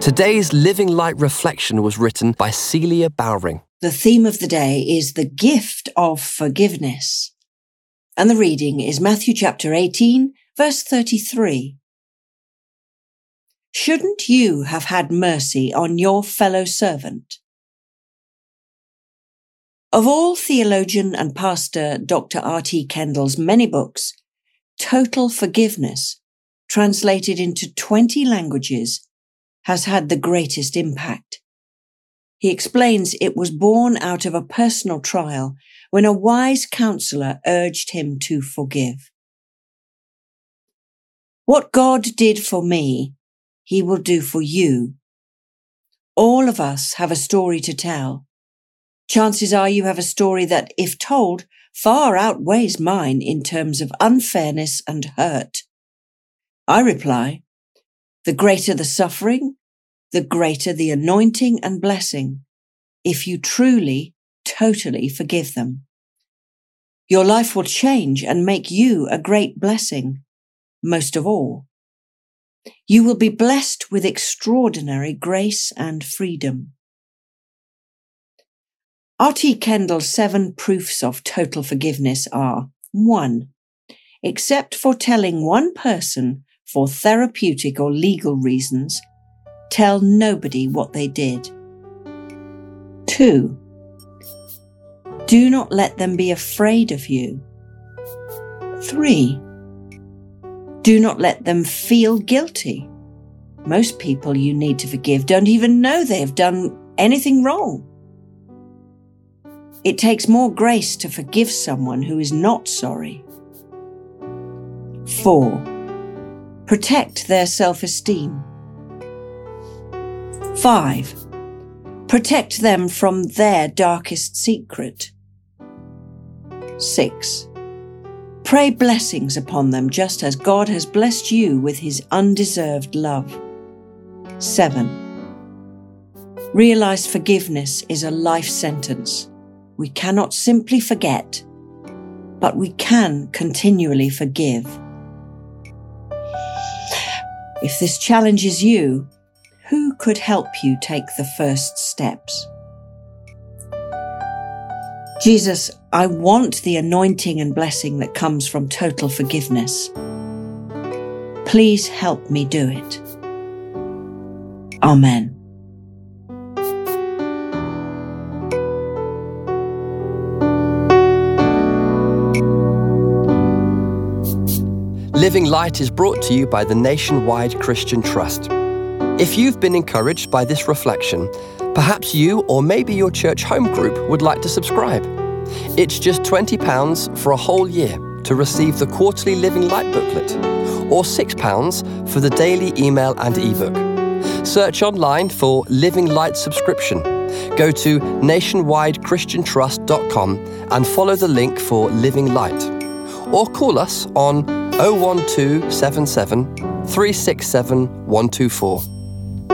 Today's Living Light reflection was written by Celia Bowring. The theme of the day is the gift of forgiveness. And the reading is Matthew chapter 18, verse 33. Shouldn't you have had mercy on your fellow servant? Of all theologian and pastor Dr. R.T. Kendall's many books, Total Forgiveness, translated into 20 languages, has had the greatest impact. He explains it was born out of a personal trial when a wise counselor urged him to forgive. What God did for me, He will do for you. All of us have a story to tell. Chances are you have a story that, if told, far outweighs mine in terms of unfairness and hurt. I reply, the greater the suffering, the greater the anointing and blessing, if you truly, totally forgive them. Your life will change and make you a great blessing, most of all. You will be blessed with extraordinary grace and freedom. R.T. Kendall's 7 proofs of total forgiveness are: 1. Except for telling one person for therapeutic or legal reasons, tell nobody what they did. 2. Do not let them be afraid of you. 3. Do not let them feel guilty. Most people you need to forgive don't even know they have done anything wrong. It takes more grace to forgive someone who is not sorry. 4. Protect their self-esteem. 5. Protect them from their darkest secret. 6. Pray blessings upon them just as God has blessed you with His undeserved love. 7. Realize forgiveness is a life sentence. We cannot simply forget, but we can continually forgive. If this challenges you, who could help you take the first steps? Jesus, I want the anointing and blessing that comes from total forgiveness. Please help me do it. Amen. Living Light is brought to you by the Nationwide Christian Trust. If you've been encouraged by this reflection, perhaps you or maybe your church home group would like to subscribe. It's just £20 for a whole year to receive the quarterly Living Light booklet, or £6 for the daily email and ebook. Search online for Living Light subscription. Go to nationwidechristiantrust.com and follow the link for Living Light. Or call us on 01277 367 124.